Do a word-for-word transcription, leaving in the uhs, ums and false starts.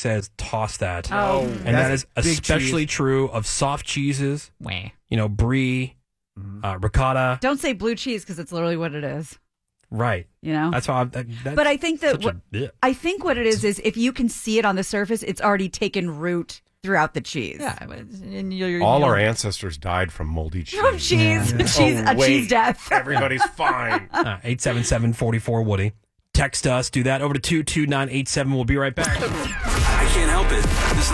says toss that. Oh, and that is especially cheese. true of soft cheeses. Wah. You know, brie, uh, ricotta. Don't say blue cheese because it's literally what it is. Right. You know? That's how I, that, that's But I think that such what, a bleh. I think what it is is if you can see it on the surface, it's already taken root throughout the cheese. Yeah, and you're, you're, All you're, our ancestors died from moldy cheese. From cheese, Yeah. cheese, Oh, a wait. cheese death. Everybody's fine. Uh, eight seven seven, four four, Woody. Text us. Do that over to two two nine eight seven. We'll be right back. I can't help it. This